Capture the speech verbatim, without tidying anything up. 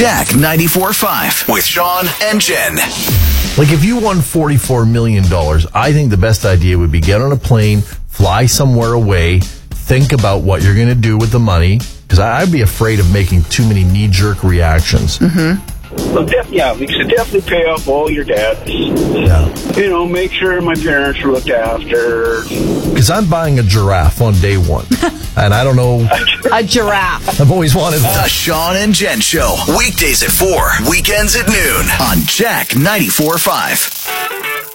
Jack ninety-four point five with Sean and Jen. Like, if you won forty-four million dollars, I think the best idea would be get on a plane, fly somewhere away, think about what you're going to do with the money, because I'd be afraid of making too many knee-jerk reactions. Mm-hmm. Well, def- yeah, we should definitely pay off all your debts. Yeah. You know, make sure my parents are looked after. Because I'm buying a giraffe on day one. And I don't know. A giraffe. I've always wanted The one. Sean and Jen Show. Weekdays at four, weekends at noon on Jack ninety-four point five.